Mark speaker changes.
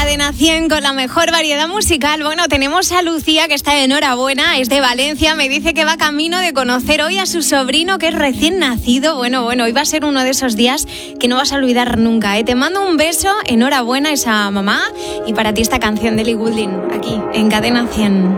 Speaker 1: Cadena 100 con la mejor variedad musical. Bueno, tenemos a Lucía, que está de enhorabuena, es de Valencia. Me dice que va camino de conocer hoy a su sobrino, que es recién nacido. Bueno, hoy va a ser uno de esos días que no vas a olvidar nunca, ¿eh? Te mando un beso, enhorabuena a esa mamá. Y para ti esta canción de Ellie Goulding, aquí, en Cadena 100.